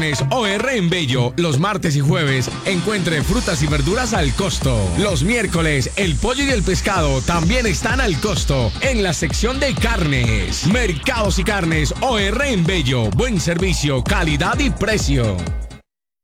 OR en Bello. Los martes y jueves encuentre frutas y verduras al costo. Los miércoles el pollo y el pescado también están al costo en la sección de carnes. Mercados y Carnes OR en Bello. Buen servicio, calidad y precio.